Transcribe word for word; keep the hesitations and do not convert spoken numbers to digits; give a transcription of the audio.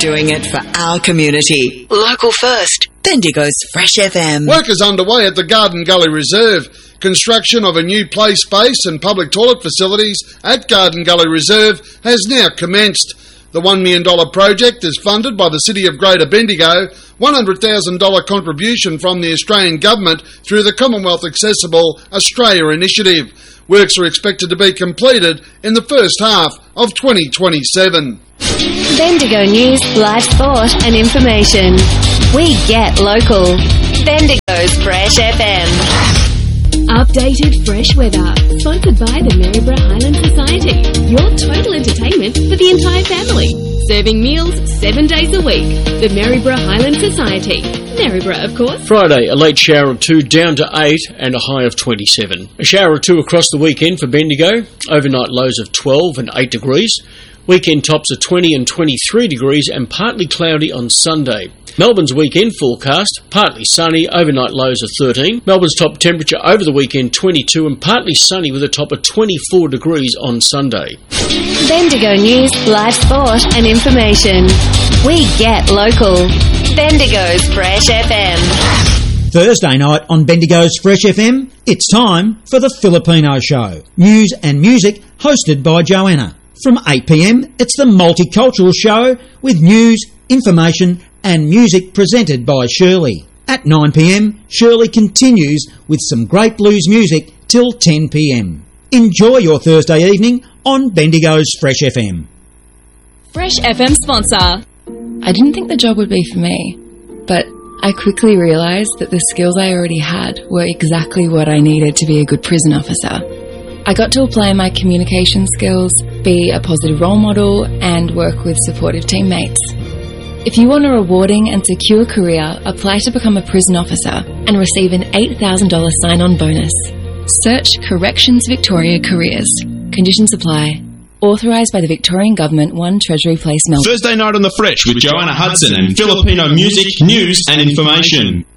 doing it for our community. Local first. Bendigo's Fresh F M. Work is underway at the Garden Gully Reserve. Construction of a new play space and public toilet facilities at Garden Gully Reserve has now commenced. The one million dollars project is funded by the City of Greater Bendigo, one hundred thousand dollars contribution from the Australian Government through the Commonwealth Accessible Australia Initiative. Works are expected to be completed in the first half of twenty twenty-seven. Bendigo News, live sport and information. We get local. Bendigo's Fresh F M. Updated fresh weather, sponsored by the Maryborough Highland Society. Your total entertainment for the entire family. Serving meals seven days a week. The Maryborough Highland Society. Maryborough, of course. Friday, a late shower or two down to eight and a high of twenty-seven. A shower or two across the weekend for Bendigo. Overnight lows of twelve and eight degrees. Weekend tops of twenty and twenty-three degrees and partly cloudy on Sunday. Melbourne's weekend forecast, partly sunny, overnight lows of thirteen. Melbourne's top temperature over the weekend twenty-two and partly sunny with a top of twenty-four degrees on Sunday. Bendigo News, live sport and information. We get local. Bendigo's Fresh F M. Thursday night on Bendigo's Fresh F M, it's time for the Filipino Show. News and music hosted by Joanna. From eight p m, it's the Multicultural Show with news, information and music presented by Shirley. At nine p m, Shirley continues with some great blues music till ten p m. Enjoy your Thursday evening on Bendigo's Fresh F M. Fresh F M sponsor. I didn't think the job would be for me, but I quickly realised that the skills I already had were exactly what I needed to be a good prison officer. I got to apply my communication skills, be a positive role model, and work with supportive teammates. If you want a rewarding and secure career, apply to become a prison officer and receive an eight thousand dollars sign-on bonus. Search Corrections Victoria Careers. Conditions apply. Authorised by the Victorian Government, one Treasury Place, Melbourne. Thursday night on The Fresh with Joanna Hudson and Filipino music, news and information.